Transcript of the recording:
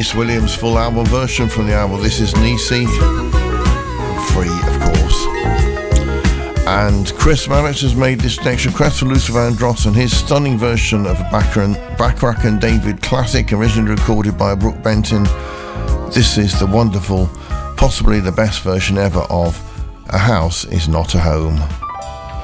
Deniece Williams' full album version from the album This Is Nisi, free of course. And Chris Mannix has made this next request for Luther Vandross and his stunning version of a Bacharach and David classic, originally recorded by Brooke Benton. This is the wonderful, possibly the best version ever of A House Is Not a Home.